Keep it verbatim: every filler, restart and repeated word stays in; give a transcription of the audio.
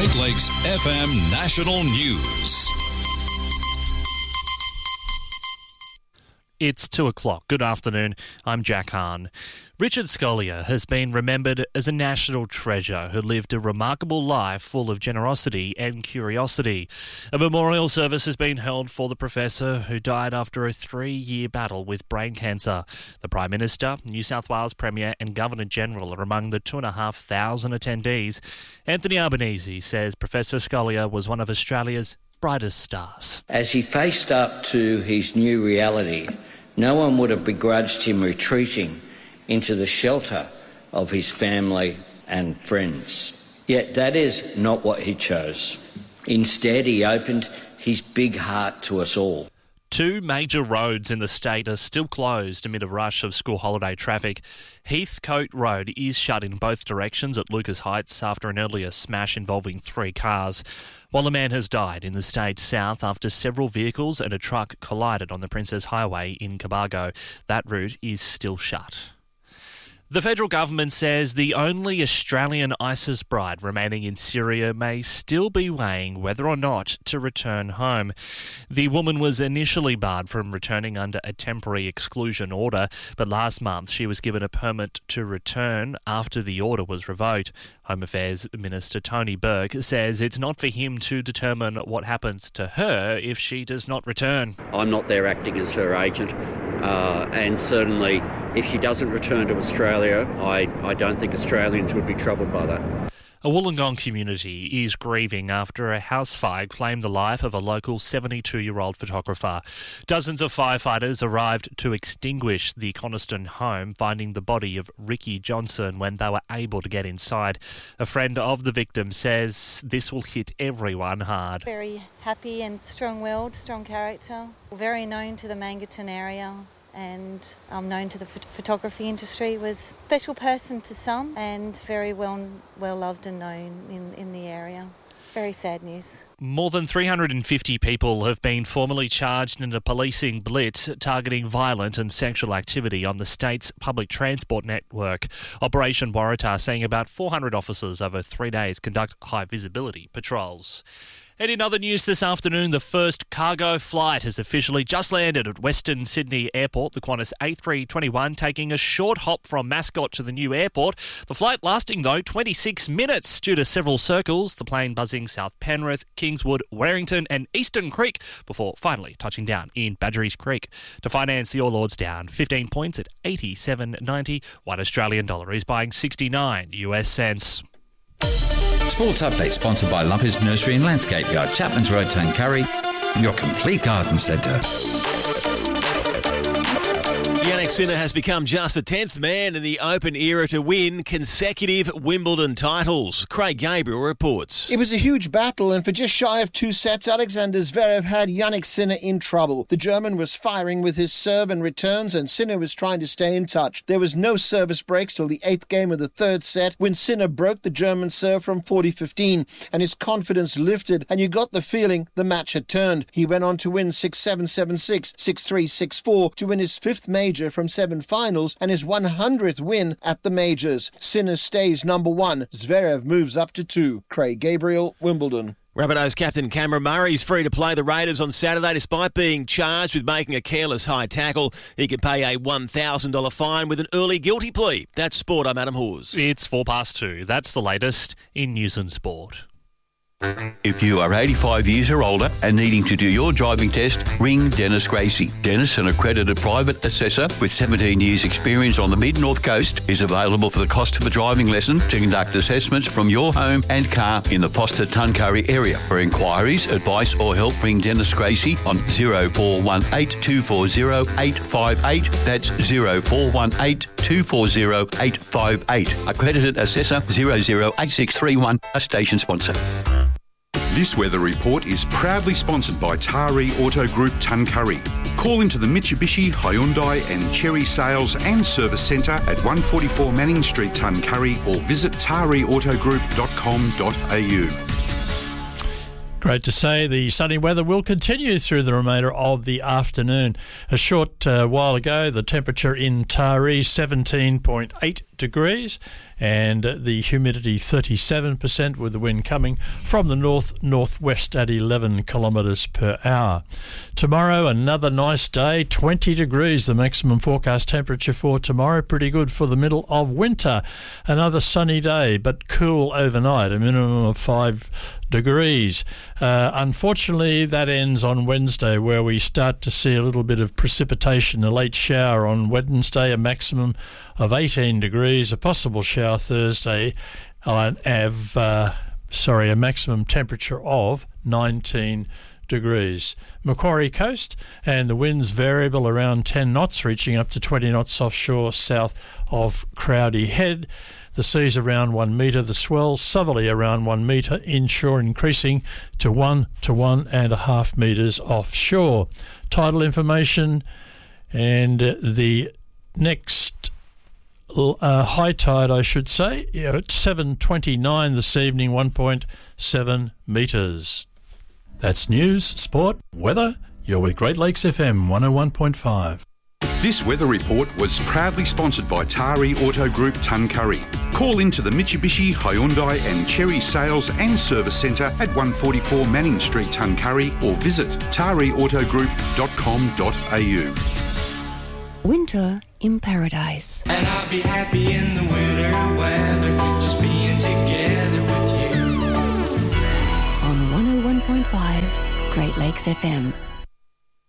Great Lakes F M National News. It's two o'clock. Good afternoon. I'm Jack Hahn. Richard Scolyer has been remembered as a national treasure who lived a remarkable life full of generosity and curiosity. A memorial service has been held for the professor who died after a three-year battle with brain cancer. The Prime Minister, New South Wales Premier and Governor-General are among the two and a half thousand attendees. Anthony Albanese says Professor Scolyer was one of Australia's brightest stars. As he faced up to his new reality, no one would have begrudged him retreating into the shelter of his family and friends. Yet that is not what he chose. Instead, he opened his big heart to us all. Two major roads in the state are still closed amid a rush of school holiday traffic. Heathcote Road is shut in both directions at Lucas Heights after an earlier smash involving three cars, while a man has died in the state's south after several vehicles and a truck collided on the Princess Highway in Cobargo. That route is still shut. The federal government says the only Australian ISIS bride remaining in Syria may still be weighing whether or not to return home. The woman was initially barred from returning under a temporary exclusion order, but last month she was given a permit to return after the order was revoked. Home Affairs Minister Tony Burke says it's not for him to determine what happens to her if she does not return. I'm not there acting as her agent, uh, and certainly if she doesn't return to Australia, I, I don't think Australians would be troubled by that. A Wollongong community is grieving after a house fire claimed the life of a local seventy-two-year-old photographer. Dozens of firefighters arrived to extinguish the Coniston home, finding the body of Ricky Johnson when they were able to get inside. A friend of the victim says this will hit everyone hard. Very happy and strong-willed, strong character, very known to the Mangaton area. And um, known to the ph- photography industry, was a special person to some and very well well loved and known in, in the area. Very sad news. More than three hundred fifty people have been formally charged in a policing blitz targeting violent and sexual activity on the state's public transport network. Operation Waratah seeing about four hundred officers over three days conduct high visibility patrols. And in other news this afternoon, the first cargo flight has officially just landed at Western Sydney Airport, the Qantas A three twenty-one, taking a short hop from Mascot to the new airport. The flight lasting, though, twenty-six minutes due to several circles, the plane buzzing South Penrith, Kingswood, Warrington and Eastern Creek before finally touching down in Badgerys Creek. To finance the All Ords down fifteen points at eighty-seven ninety. One Australian dollar is buying sixty-nine U S cents. Sports Update sponsored by Lumpers Nursery and Landscape Yard, Chapman's Road, Tuncurry, your complete garden centre. Jannik Sinner has become just the tenth man in the Open era to win consecutive Wimbledon titles. Craig Gabriel reports. It was a huge battle, and for just shy of two sets, Alexander Zverev had Jannik Sinner in trouble. The German was firing with his serve and returns, and Sinner was trying to stay in touch. There was no service breaks till the eighth game of the third set, when Sinner broke the German serve from forty fifteen, and his confidence lifted, and you got the feeling the match had turned. He went on to win six seven, seven six, six three, six four to win his fifth major from seven finals and his one hundredth win at the majors. Sinner stays number one. Zverev moves up to two. Craig Gabriel, Wimbledon. Rabbitohs captain Cameron Murray is free to play the Raiders on Saturday despite being charged with making a careless high tackle. He could pay a one thousand dollars fine with an early guilty plea. That's Sport. I'm Adam Hawes. It's four past two. That's the latest in news and sport. If you are eighty-five years or older and needing to do your driving test, ring Dennis Gracie. Dennis, an accredited private assessor with seventeen years experience on the Mid-North Coast, is available for the cost of a driving lesson to conduct assessments from your home and car in the Foster Tuncurry area. For inquiries, advice or help, ring Dennis Gracie on zero four one eight, two four zero, eight five eight. That's zero four one eight, two four zero, eight five eight. Accredited assessor zero zero eight six three one, a station sponsor. This weather report is proudly sponsored by Taree Auto Group Tuncurry. Call into the Mitsubishi, Hyundai and Chery Sales and Service Centre at one forty-four Manning Street, Tuncurry, or visit taree auto group dot com dot a u. Great to say the sunny weather will continue through the remainder of the afternoon. A short uh, while ago, the temperature in Taree, seventeen point eight degrees, and the humidity thirty-seven percent, with the wind coming from the north-northwest at eleven kilometres per hour. Tomorrow, another nice day, twenty degrees, the maximum forecast temperature for tomorrow. Pretty good for the middle of winter. Another sunny day, but cool overnight, a minimum of five degrees. Uh, unfortunately, that ends on Wednesday, where we start to see a little bit of precipitation, a late shower on Wednesday, a maximum of eighteen degrees, a possible shower Thursday, uh, have, uh, sorry, a maximum temperature of nineteen degrees. Macquarie Coast, and the winds variable around ten knots, reaching up to twenty knots offshore south of Crowdy Head. The sea's around one metre, the swell southerly around one metre inshore, increasing to one to one and a half metres offshore. Tidal information, and the next uh, high tide, I should say, you know, at seven twenty-nine this evening, one point seven metres. That's news, sport, weather. You're with Great Lakes F M one oh one point five. This weather report was proudly sponsored by Tari Auto Group Tuncurry. Call into the Mitsubishi, Hyundai and Cherry Sales and Service Centre at one forty-four Manning Street, Tuncurry, or visit tari auto group dot com dot a u. Winter in Paradise. And I'll be happy in the winter weather, just being together with you. On one oh one point five, Great Lakes F M.